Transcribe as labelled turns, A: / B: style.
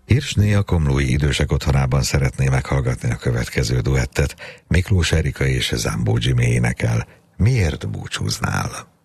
A: Hirsné a komlói idősek otthonában szeretné meghallgatni a következő duettet. Miklós Erika és Zambó Jimmy énekel. Miért búcsúznál?